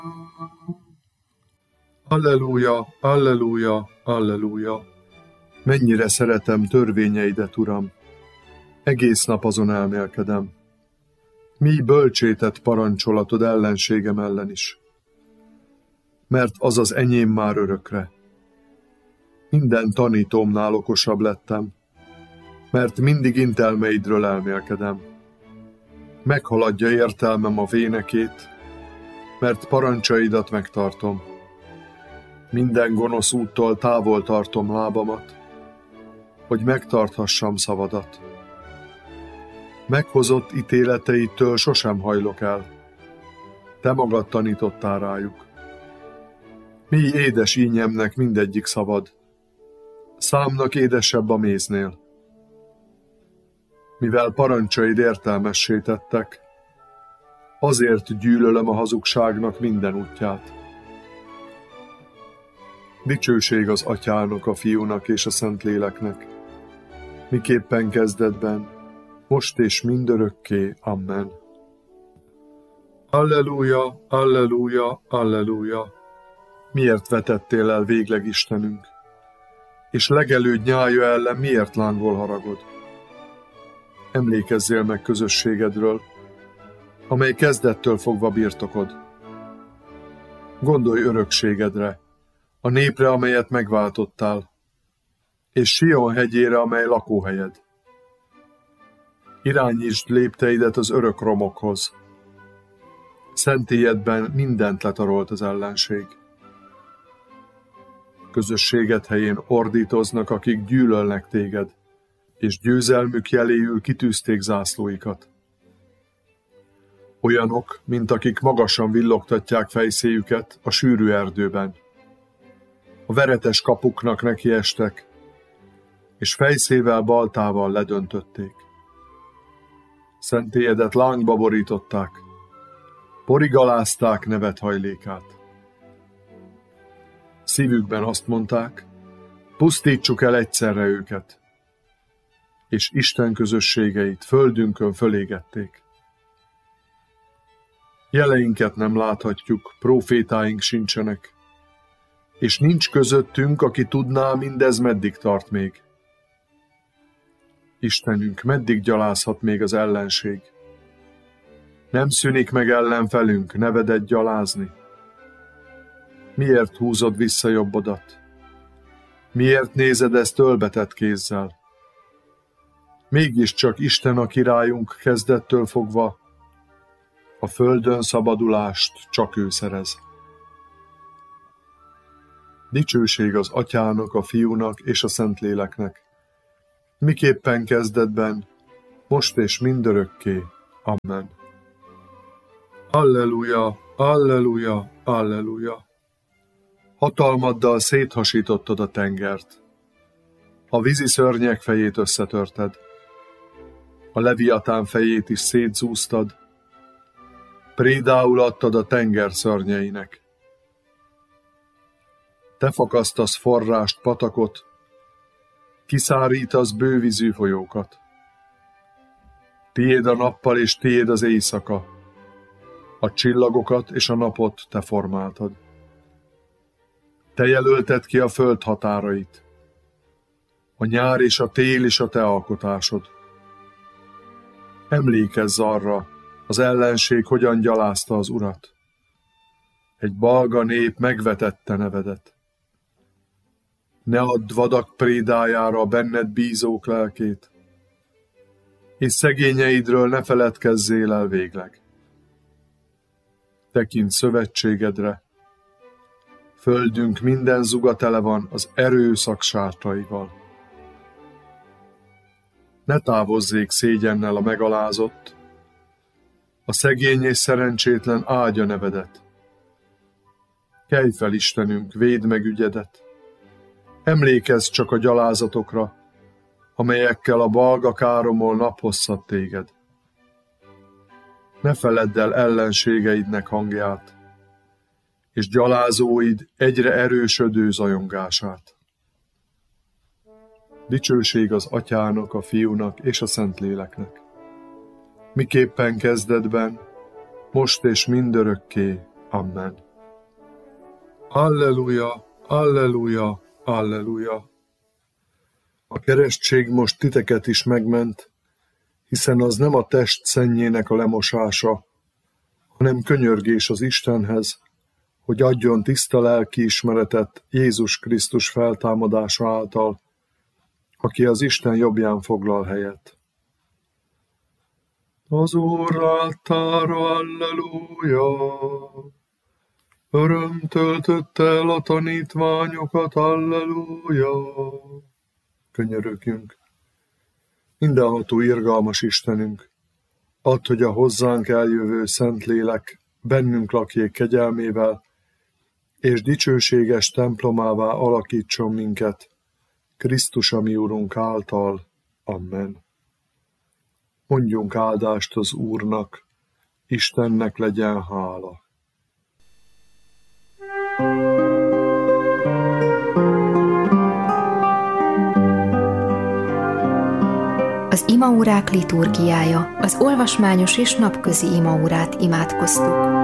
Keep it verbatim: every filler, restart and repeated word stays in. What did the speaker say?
Alleluja, alleluja, alleluja! Mennyire szeretem törvényeidet, Uram! Egész nap azon elmélkedem. Mi bölcsétett parancsolatod ellenségem ellen is. Mert az az enyém már örökre. Minden tanítómnál okosabb lettem, mert mindig intelmeidről elmélkedem. Meghaladja értelmem a vénekét, mert parancsaidat megtartom. Minden gonosz úttól távol tartom lábamat, hogy megtarthassam szavadat. Meghozott ítéleteitől sosem hajlok el. Te magad tanítottál rájuk. Mi édes ínyemnek mindegyik szavad, számnak édesebb a méznél. Mivel parancsaid értelmessé tettek, azért gyűlölöm a hazugságnak minden útját. Dicsőség az Atyának, a Fiúnak és a Szentléleknek, miképpen kezdetben, most és mindörökké. Amen. Alleluja, alleluja, alleluja! Miért vetettél el végleg, Istenünk? És legelőd nyája ellen miért lángol haragod? Emlékezzél meg közösségedről, amely kezdettől fogva birtokod. Gondolj örökségedre, a népre, amelyet megváltottál, és Sion hegyére, amely lakóhelyed. Irányítsd lépteidet az örök romokhoz. Szentélyedben mindent letarolt az ellenség. Közösséged helyén ordítoznak, akik gyűlölnek téged, és győzelmük jeléül kitűzték zászlóikat. Olyanok, mint akik magasan villogtatják fejszéjüket a sűrű erdőben. A veretes kapuknak nekiestek, és fejszével baltával ledöntötték. Szentélyedet lángba borították, porigalázták nevet hajlékát. Szívükben azt mondták, pusztítsuk el egyszerre őket, és Isten közösségeit földünkön fölégették. Jeleinket nem láthatjuk, prófétáink sincsenek, és nincs közöttünk, aki tudná, mindez meddig tart még. Istenünk, meddig gyalázhat még az ellenség? Nem szűnik meg ellenfelünk nevedet gyalázni? Miért húzod vissza jobbodat? Miért nézed ezt ölbetett kézzel? Mégiscsak Isten a királyunk kezdettől fogva, a földön szabadulást csak ő szerez. Dicsőség az Atyának, a Fiúnak és a Szentléleknek, miképpen kezdetben, most és mindörökké. Amen. Alleluja, alleluja, alleluja! Hatalmaddal széthasítottad a tengert, a vízi szörnyek fejét összetörted, a leviatán fejét is szétzúztad, prédául adtad a tenger szörnyeinek. Te fakasztasz forrást, patakot, kiszárítasz bővízű folyókat. Tiéd a nappal és tiéd az éjszaka, a csillagokat és a napot te formáltad. Te jelölted ki a föld határait, a nyár és a tél is a te alkotásod. Emlékezz arra, az ellenség hogyan gyalázta az Urat. Egy balga nép megvetette nevedet. Ne add vadak prédájára a benned bízók lelkét, és szegényeidről ne feledkezzél el végleg. Tekints szövetségedre, földünk minden zuga tele van az erőszak sátraival. Ne távozzék szégyennel a megalázott, a szegény és szerencsétlen áldja nevedet. Kelj fel, Istenünk, védd meg ügyedet! Emlékezz csak a gyalázatokra, amelyekkel a balga káromol naphosszat téged. Ne feledd el ellenségeidnek hangját, és gyalázóid egyre erősödő zajongását. Dicsőség az Atyának, a Fiúnak és a Szentléleknek, miképpen kezdetben, most és mindörökké. Amen. Alleluja, alleluja, alleluja. A keresztség most titeket is megment, hiszen az nem a test szennyének a lemosása, hanem könyörgés az Istenhez, hogy adjon tiszta lelkiismeretet Jézus Krisztus feltámadása által, aki az Isten jobbján foglal helyet. Az Úr láttára, alleluja! Öröm töltötte el a tanítványokat, alleluja! Könyörögjünk! Mindenható irgalmas Istenünk, add, hogy a hozzánk eljövő Szentlélek bennünk lakjék kegyelmével, és dicsőséges templomává alakítson minket, Krisztus a mi Urunk által. Amen. Mondjunk áldást az Úrnak, Istennek legyen hála. Az imaórák liturgiája, az olvasmányos és napközi imaórát imádkoztuk.